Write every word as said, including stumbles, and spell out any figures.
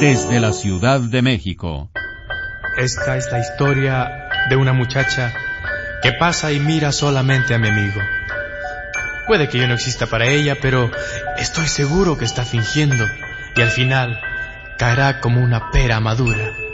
Desde la Ciudad de México. Esta es la historia de una muchacha que pasa y mira solamente a mi amigo. Puede que yo no exista para ella, pero estoy seguro que está fingiendo y al final caerá como una pera madura.